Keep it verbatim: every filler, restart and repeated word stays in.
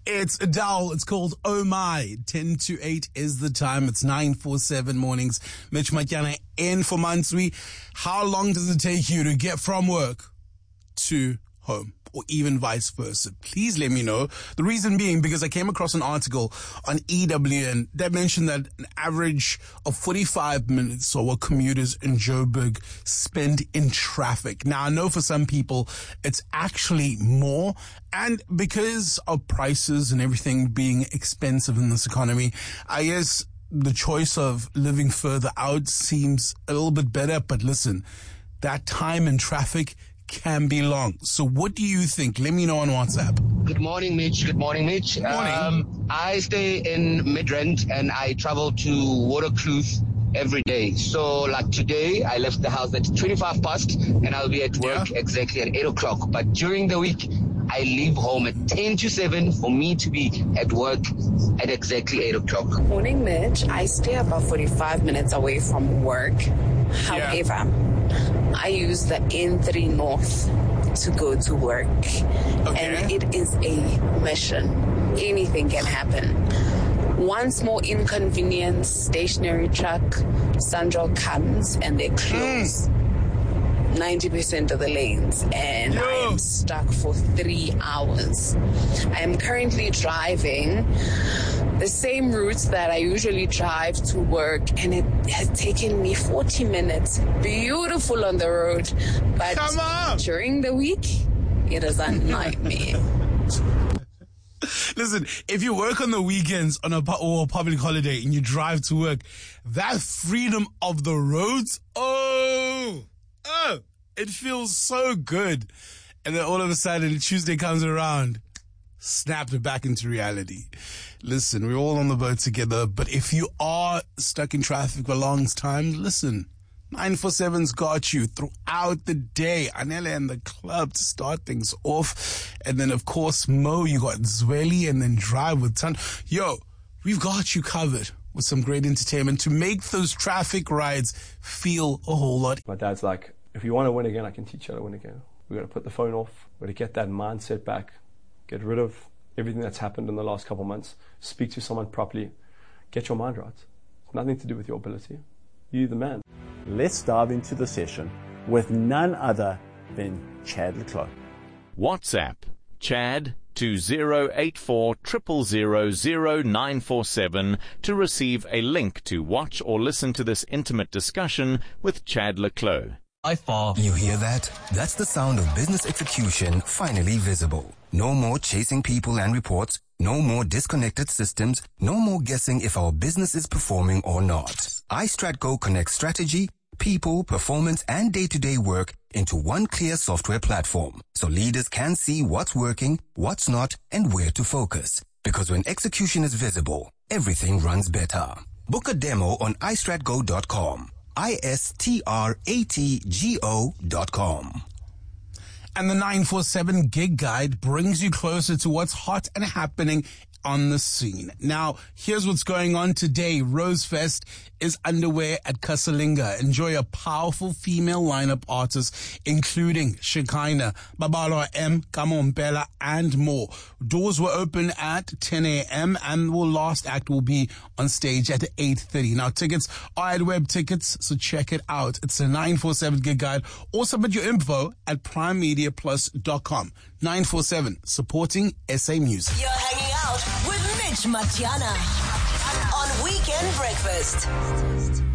It's Adele. It's called Oh My. ten to eight is the time. It's nine four seven mornings. Mitch Matyana in for Mansui. How long does it take you to get from work to home? Or even vice versa? Please let me know. The reason being because I came across an article on E W N that mentioned that an average of forty-five minutes or what commuters in Joburg spend in traffic. Now, I know for some people it's actually more, and because of prices and everything being expensive in this economy, I guess the choice of living further out seems a little bit better. But listen, that time in traffic can be long. So what do you think? Let me know on WhatsApp. Good morning, Mitch. Good morning, Mitch. Good morning. Um, I stay in Midrand and I travel to Waterkloof every day. So like today, I left the house at twenty-five past and I'll be at work yeah. exactly at eight o'clock. But during the week, I leave home at ten to seven for me to be at work at exactly eight o'clock. Morning, Mitch. I stay about forty-five minutes away from work. However, yeah. I use the N three North to go to work. Okay. And it is a mission. Anything can happen. One small inconvenience, stationary truck, Sandro comes and they close mm. ninety percent of the lanes and Yo. I am stuck for three hours. I am currently driving the same route that I usually drive to work, and it has taken me forty minutes. Beautiful on the road, but during the week, it is a nightmare. Listen, if you work on the weekends on a or a public holiday and you drive to work, that freedom of the roads, oh, oh, it feels so good. And then all of a sudden, Tuesday comes around, snapped it back into reality. Listen, we're all on the boat together, but if you are stuck in traffic for a long time, listen, nine four seven's got you throughout the day. Anele and the club to start things off. And then, of course, Mo, you got Zweli, and then Drive with Ton. Yo, we've got you covered with some great entertainment to make those traffic rides feel a whole lot. My dad's like, if you want to win again, I can teach you how to win again. We're going to put the phone off. We're going to get that mindset back. Get rid of everything that's happened in the last couple of months. Speak to someone properly. Get your mind right. It's nothing to do with your ability. You're the man. Let's dive into the session with none other than Chad le Clos. WhatsApp Chad to zero eight four zero zero zero zero nine four seven to receive a link to watch or listen to this intimate discussion with Chad le Clos. By far. You hear that? That's the sound of business execution finally visible. No more chasing people and reports. No more disconnected systems. No more guessing if our business is performing or not. iStratGo connects strategy, people, performance, and day-to-day work into one clear software platform, so leaders can see what's working, what's not, and where to focus. Because when execution is visible, everything runs better. Book a demo on i strat go dot com. I S T R A T G O dot com. And the nine four seven Gig Guide brings you closer to what's hot and happening on the scene. Now, here's what's going on today. Rosefest is underway at Kasalinga. Enjoy a powerful female lineup artists, including Shekinah, Babalo M, Kamompela, and more. Doors were open at ten a.m. and the last act will be on stage at eight thirty. Now, tickets are at Web Tickets, so check it out. It's a nine four seven Gig Guide. Or submit your info at prime media plus dot com. nine four seven, supporting S A Music. You're hanging out with Mitch Matyana on Weekend Breakfast.